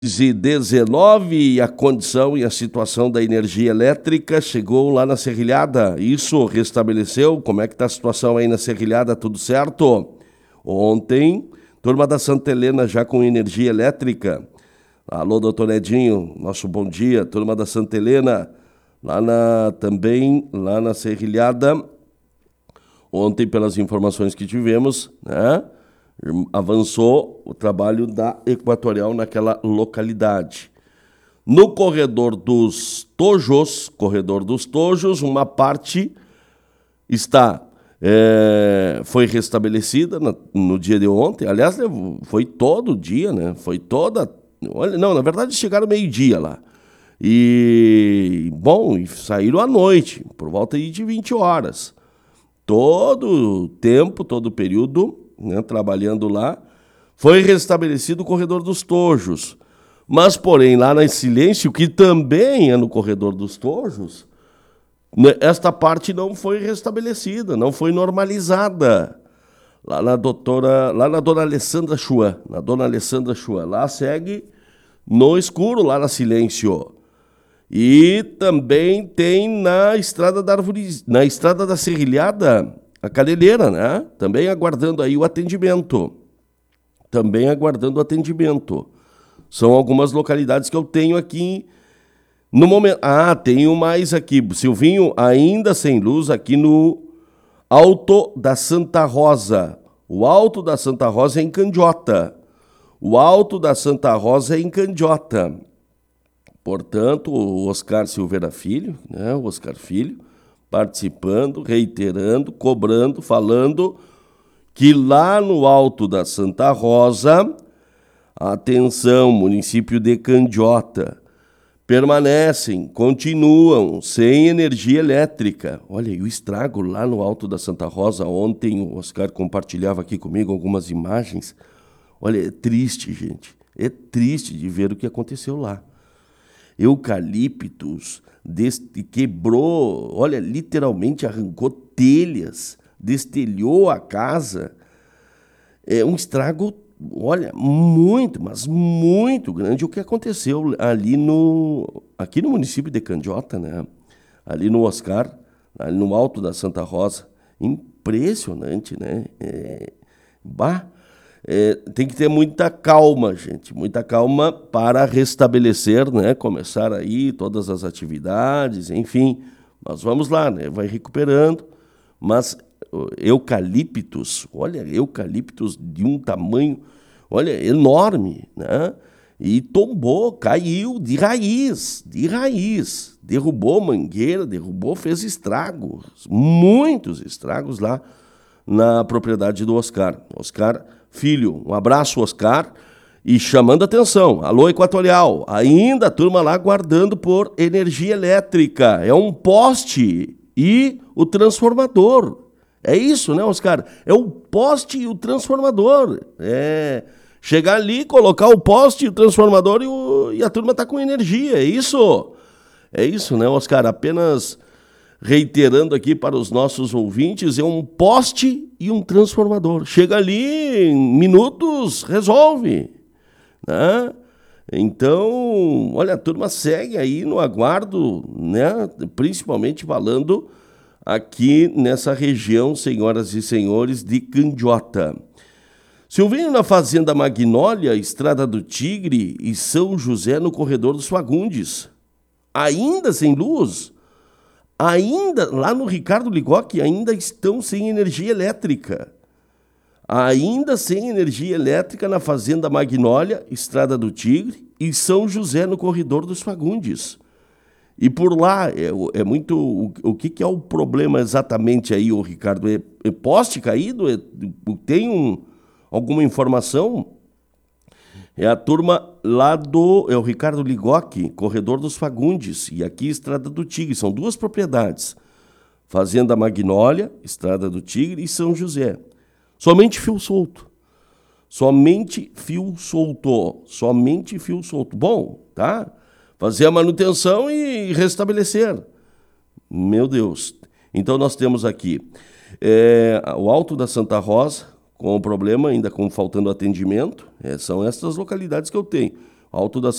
19 e a condição e a situação da energia elétrica chegou lá na Serrilhada. Isso restabeleceu? Como é que está a situação aí na Serrilhada? Tudo certo? Ontem, turma da Santa Helena já com energia elétrica. Alô, doutor Edinho, nosso bom dia. Turma da Santa Helena, também lá na Serrilhada. Ontem, pelas informações que tivemos, né? Avançou o trabalho da Equatorial naquela localidade. No corredor dos Tojos, uma parte foi restabelecida no dia de ontem. Aliás, foi todo dia, né? Não, na verdade chegaram meio-dia lá. E saíram à noite, por volta de 20 horas. Todo o tempo, todo o período, né, trabalhando lá, foi restabelecido o corredor dos Tojos. Mas, porém, lá na Silêncio, que também é no corredor dos Tojos, né, esta parte não foi restabelecida, não foi normalizada. Lá na dona Alessandra Chua, lá segue no escuro, lá na Silêncio. E também tem na estrada da Serrilhada, a Caneleira, né? Também aguardando aí o atendimento. São algumas localidades que eu tenho aqui no momento. Tenho mais aqui. Silvinho, ainda sem luz aqui no Alto da Santa Rosa. O Alto da Santa Rosa é em Candiota. Portanto, o Oscar Silveira Filho, né? O Oscar Filho, participando, reiterando, cobrando, falando que lá no Alto da Santa Rosa, atenção, município de Candiota, continuam sem energia elétrica. Olha, e o estrago lá no Alto da Santa Rosa, ontem o Oscar compartilhava aqui comigo algumas imagens. Olha, é triste, gente, é triste de ver o que aconteceu lá. Eucaliptos, quebrou, olha, literalmente arrancou telhas, destelhou a casa. É um estrago, olha, muito, mas muito grande o que aconteceu aqui no município de Candiota, né? Ali no Oscar, ali no Alto da Santa Rosa. Impressionante, né? Tem que ter muita calma, gente, muita calma para restabelecer, né? Começar aí todas as atividades, enfim. Mas vamos lá, né? Vai recuperando. Mas eucaliptos de um tamanho, olha, enorme, né? E tombou, caiu de raiz. Derrubou mangueira, fez estragos, muitos estragos lá na propriedade do Oscar. Oscar Filho, um abraço, Oscar, e chamando atenção, alô Equatorial, ainda a turma lá aguardando por energia elétrica, é um poste e o transformador, é isso, né, Oscar? É o poste e o transformador, chegar ali, colocar o poste e o transformador e a turma tá com energia, é isso, né, Oscar? Apenas reiterando aqui para os nossos ouvintes, é um poste e um transformador. Chega ali, em minutos, resolve, né? Então, olha, a turma segue aí no aguardo, né? Principalmente falando aqui nessa região, senhoras e senhores, de Candiota. Silvinho, na Fazenda Magnólia, Estrada do Tigre e São José, no Corredor dos Fagundes. Ainda sem luz? Ainda, lá no Ricardo Ligoc, ainda estão sem energia elétrica. Ainda sem energia elétrica na Fazenda Magnólia, Estrada do Tigre e São José, no Corredor dos Fagundes. E por lá, é muito... O que é o problema exatamente aí, ô Ricardo? É poste caído? Tem alguma informação? É a turma lá é o Ricardo Ligoc, Corredor dos Fagundes, e aqui Estrada do Tigre. São duas propriedades. Fazenda Magnólia, Estrada do Tigre e São José. Somente fio solto. Bom, tá? Fazer a manutenção e restabelecer. Meu Deus. Então nós temos aqui o Alto da Santa Rosa, com o problema, ainda faltando atendimento. São essas localidades que eu tenho. Alto da